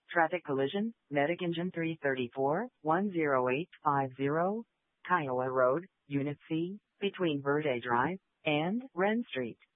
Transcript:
Traffic collision, Medic Engine 334, 10850, Kiowa Road, Unit C, between Verde Drive and Wren Street.